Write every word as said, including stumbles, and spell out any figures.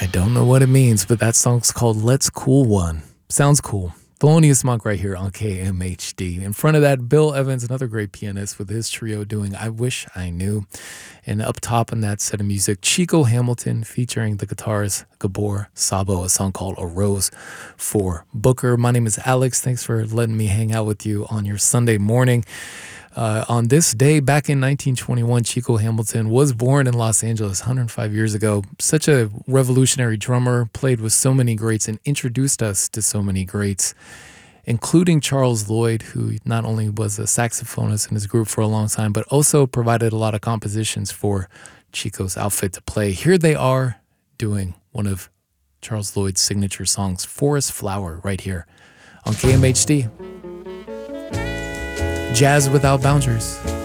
don't know what it means, but that song's called Let's Cool One. Sounds cool. Thelonious Monk right here on K M H D. In front of that, Bill Evans, another great pianist with his trio doing I Wish I Knew. And up top in that set of music, Chico Hamilton featuring the guitarist Gabor Szabo, a song called A Rose for Booker. My name is Alex. Thanks for letting me hang out with you on your Sunday morning. Uh, on this day, back in nineteen twenty-one, Chico Hamilton was born in Los Angeles one hundred five years ago. Such a revolutionary drummer, played with so many greats and introduced us to so many greats, including Charles Lloyd, who not only was a saxophonist in his group for a long time, but also provided a lot of compositions for Chico's outfit to play. Here they are doing one of Charles Lloyd's signature songs, Forest Flower, right here on K M H D. Jazz Without Boundaries.